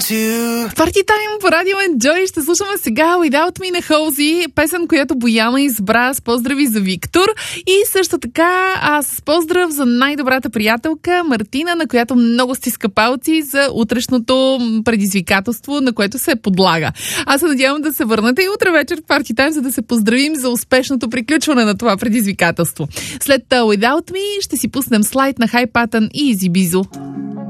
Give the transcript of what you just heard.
Парти тайм по радио Enjoy. Ще слушаме сега Without Me на Halsey, песен, която Бояна избра с поздрави за Виктор. И също така аз поздрав за най-добрата приятелка Мартина, на която много стиска палци за утрешното предизвикателство, на което се подлага. Аз се надявам да се върнете и утре вечер в Парти тайм, за да се поздравим за успешното приключване на това предизвикателство. След Without Me ще си пуснем слайд на High Pattern и Easy Bizo.